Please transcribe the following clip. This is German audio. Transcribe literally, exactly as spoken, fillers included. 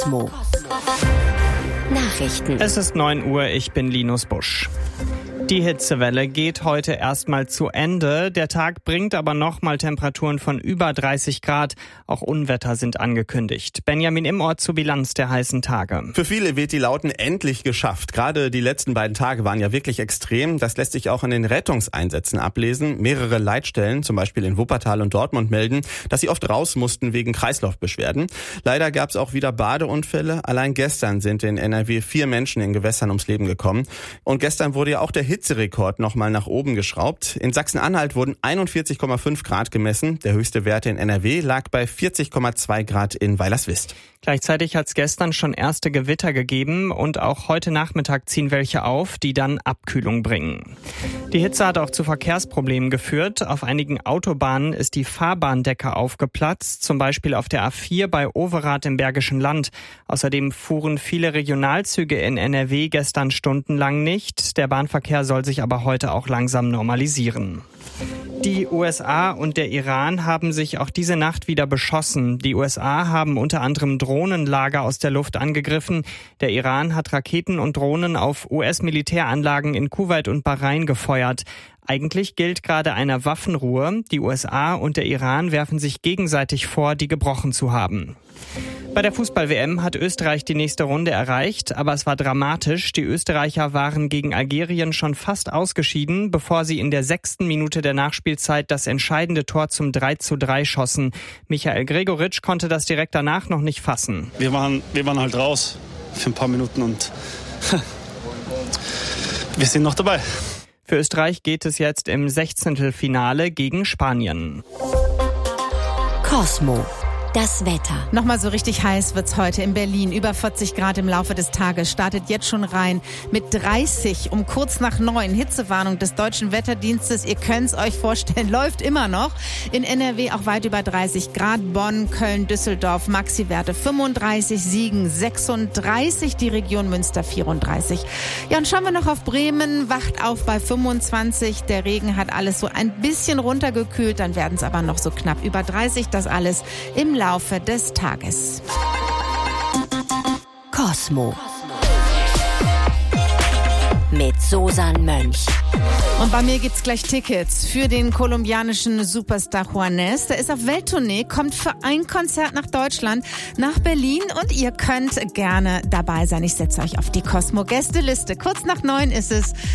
Kosmo. Nachrichten. Es ist neun Uhr, ich bin Linus Busch. Die Hitzewelle geht heute erstmal zu Ende. Der Tag bringt aber nochmal Temperaturen von über dreißig Grad. Auch Unwetter sind angekündigt. Benjamin Immort zur Bilanz der heißen Tage. Für viele wird die Lauten endlich geschafft. Gerade die letzten beiden Tage waren ja wirklich extrem. Das lässt sich auch an den Rettungseinsätzen ablesen. Mehrere Leitstellen, zum Beispiel in Wuppertal und Dortmund, melden, dass sie oft raus mussten wegen Kreislaufbeschwerden. Leider gab es auch wieder Badeunfälle. Allein gestern sind in N R W vier Menschen in Gewässern ums Leben gekommen. Und gestern wurde ja auch der Hitzerekord nochmal nach oben geschraubt. In Sachsen-Anhalt wurden einundvierzig Komma fünf Grad gemessen. Der höchste Wert in N R W lag bei vierzig Komma zwei Grad in Weilerswist. Gleichzeitig hat es gestern schon erste Gewitter gegeben und auch heute Nachmittag ziehen welche auf, die dann Abkühlung bringen. Die Hitze hat auch zu Verkehrsproblemen geführt. Auf einigen Autobahnen ist die Fahrbahndecke aufgeplatzt, zum Beispiel auf der A vier bei Overath im Bergischen Land. Außerdem fuhren viele Regionalzüge in N R W gestern stundenlang nicht. Der Bahnverkehr soll sich aber heute auch langsam normalisieren. Die U S A und der Iran haben sich auch diese Nacht wieder beschossen. Die U S A haben unter anderem Drohnenlager aus der Luft angegriffen. Der Iran hat Raketen und Drohnen auf U S-Militäranlagen in Kuwait und Bahrain gefeuert. Eigentlich gilt gerade eine Waffenruhe. Die U S A und der Iran werfen sich gegenseitig vor, die gebrochen zu haben. Bei der Fußball-W M hat Österreich die nächste Runde erreicht, aber es war dramatisch. Die Österreicher waren gegen Algerien schon fast ausgeschieden, bevor sie in der sechsten Minute der Nachspielzeit das entscheidende Tor zum drei zu drei schossen. Michael Gregoritsch konnte das direkt danach noch nicht fassen. Wir waren, wir waren halt raus für ein paar Minuten und wir sind noch dabei. Für Österreich geht es jetzt im Sechzehntelfinale gegen Spanien. Kosmo. Das Wetter. Nochmal so richtig heiß wird's heute in Berlin. Über vierzig Grad im Laufe des Tages. Startet jetzt schon rein mit dreißig um kurz nach neun. Hitzewarnung des Deutschen Wetterdienstes. Ihr könnt's euch vorstellen, läuft immer noch. In N R W auch weit über dreißig Grad. Bonn, Köln, Düsseldorf, Maxi-Werte fünfunddreißig, Siegen sechsunddreißig, die Region Münster vierunddreißig. Ja, und schauen wir noch auf Bremen. Wacht auf bei fünfundzwanzig. Der Regen hat alles so ein bisschen runtergekühlt. Dann werden es aber noch so knapp über dreißig. Das alles im Laufe des Tages. Kosmo. Mit Susan Mönch. Und bei mir gibt's gleich Tickets für den kolumbianischen Superstar Juanes. Der ist auf Welttournee, kommt für ein Konzert nach Deutschland, nach Berlin und ihr könnt gerne dabei sein. Ich setze euch auf die Kosmo-Gästeliste. Kurz nach neun ist es.